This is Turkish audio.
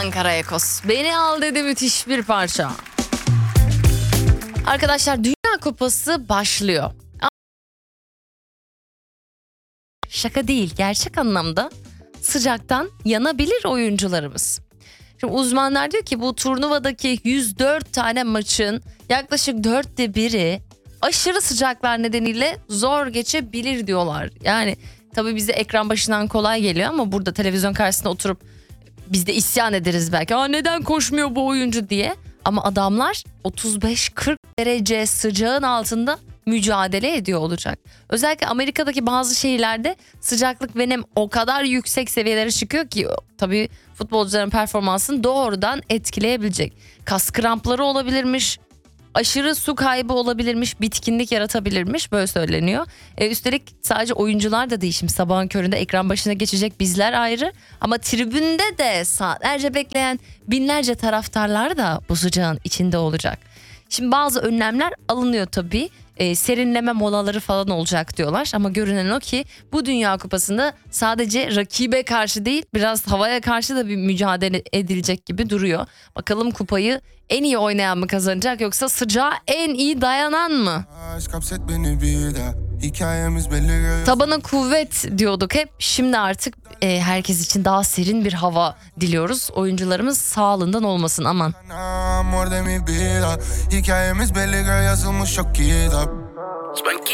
Ankara Ekos. Beni al dedi, müthiş bir parça. Arkadaşlar, Dünya Kupası başlıyor. Şaka değil, gerçek anlamda sıcaktan yanabilir oyuncularımız. Şimdi uzmanlar diyor ki bu turnuvadaki 104 tane maçın yaklaşık 1/4'ü aşırı sıcaklar nedeniyle zor geçebilir diyorlar. Yani tabii bize ekran başından kolay geliyor ama burada televizyon karşısında oturup biz de isyan ederiz belki. Neden koşmuyor bu oyuncu diye. Ama adamlar 35-40 derece sıcağın altında mücadele ediyor olacak. Özellikle Amerika'daki bazı şehirlerde sıcaklık ve nem o kadar yüksek seviyelere çıkıyor ki tabii futbolcuların performansını doğrudan etkileyebilecek. Kas krampları olabilirmiş, aşırı su kaybı olabilirmiş, bitkinlik yaratabilirmiş, böyle söyleniyor. Üstelik sadece oyuncular da değil, şimdi sabahın köründe ekran başına geçecek bizler ayrı, ama tribünde de saatlerce bekleyen binlerce taraftarlar da bu sıcağın içinde olacak. Şimdi bazı önlemler alınıyor tabii. Serinleme molaları falan olacak diyorlar ama görünen o ki bu Dünya Kupası'nda sadece rakibe karşı değil, biraz havaya karşı da bir mücadele edilecek gibi duruyor. Bakalım kupayı en iyi oynayan mı kazanacak, yoksa sıcağa en iyi dayanan mı? Tabana kuvvet diyorduk hep, şimdi artık herkes için daha serin bir hava diliyoruz. Oyuncularımız sağlığından olmasın aman. Hikayemiz belli, yazılmış çok kitap.